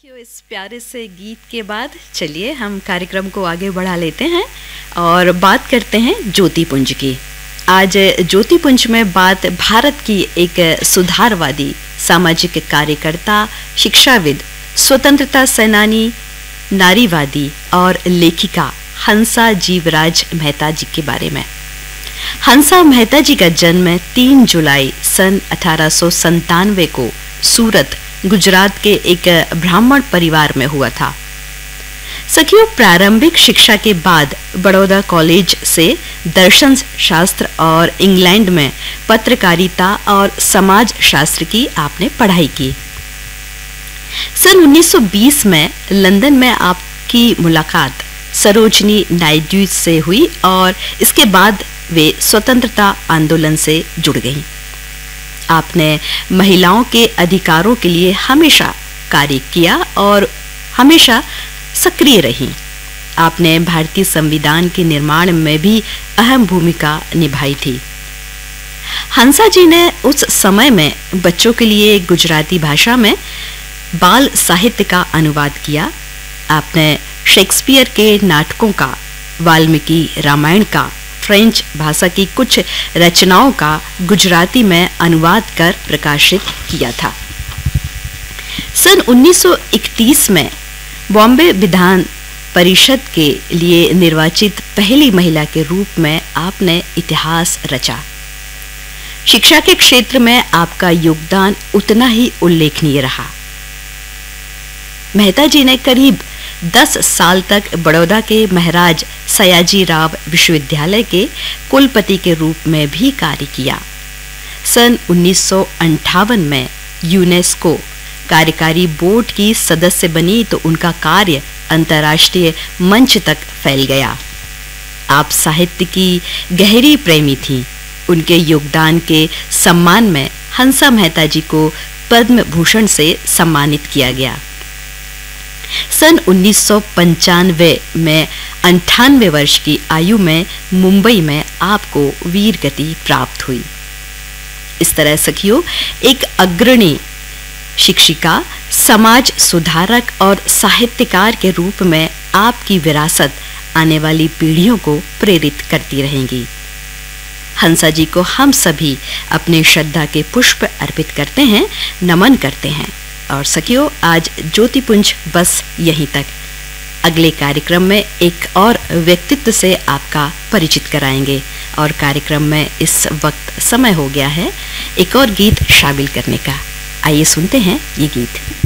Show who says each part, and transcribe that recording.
Speaker 1: सखियों, इस प्यारे से गीत के बाद चलिए हम कार्यक्रम को आगे बढ़ा लेते हैं और बात करते हैं ज्योतिपुंज की। आज ज्योतिपुंज में बात भारत की एक सुधारवादी सामाजिक कार्यकर्ता, शिक्षाविद, स्वतंत्रता सेनानी, नारीवादी और लेखिका हंसा जीवराज मेहता जी के बारे में। हंसा मेहता जी का जन्म 3 जुलाई सन 1897 को सूरत, गुजरात के एक ब्राह्मण परिवार में हुआ था। सखियों, प्रारंभिक शिक्षा के बाद बड़ौदा कॉलेज से दर्शन शास्त्र और इंग्लैंड में पत्रकारिता और समाज शास्त्र की आपने पढ़ाई की। सन 1920 में लंदन में आपकी मुलाकात सरोजनी नायडू से हुई और इसके बाद वे स्वतंत्रता आंदोलन से जुड़ गईं। आपने महिलाओं के अधिकारों के लिए हमेशा कार्य किया और हमेशा सक्रिय रहीं। आपने भारतीय संविधान के निर्माण में भी अहम भूमिका निभाई थी। हंसा जी ने उस समय में बच्चों के लिए गुजराती भाषा में बाल साहित्य का अनुवाद किया। आपने शेक्सपियर के नाटकों का, वाल्मीकि रामायण का, फ्रेंच भाषा की कुछ रचनाओं का गुजराती में अनुवाद कर प्रकाशित किया था। सन 1931 में बॉम्बे विधान परिषद के लिए निर्वाचित पहली महिला के रूप में आपने इतिहास रचा। शिक्षा के क्षेत्र में आपका योगदान उतना ही उल्लेखनीय रहा। मेहता जी ने करीब 10 साल तक बड़ौदा के महाराज सयाजीराव विश्वविद्यालय के कुलपति के रूप में भी कार्य किया। सन 1958 में यूनेस्को कार्यकारी बोर्ड की सदस्य बनी तो उनका कार्य अंतर्राष्ट्रीय मंच तक फैल गया। आप साहित्य की गहरी प्रेमी थीं। उनके योगदान के सम्मान में हंसा मेहता जी को पद्म भूषण से सम्मानित किया गया। सन 1995 में 98 वर्ष की आयु में मुंबई में आपको वीर गति प्राप्त हुई। इस तरह सखियों, एक अग्रणी शिक्षिका, समाज सुधारक और साहित्यकार के रूप में आपकी विरासत आने वाली पीढ़ियों को प्रेरित करती रहेंगी। हंसा जी को हम सभी अपने श्रद्धा के पुष्प अर्पित करते हैं, नमन करते हैं। और सखियों, आज ज्योतिपुंज बस यहीं तक। अगले कार्यक्रम में एक और व्यक्तित्व से आपका परिचित कराएंगे और कार्यक्रम में इस वक्त समय हो गया है एक और गीत शामिल करने का। आइए सुनते हैं ये गीत।